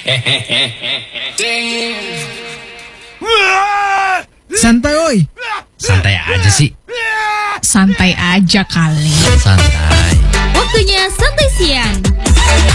Santai oi. Santai aja sih. Santai aja kali. Santai. Waktunya santai siang.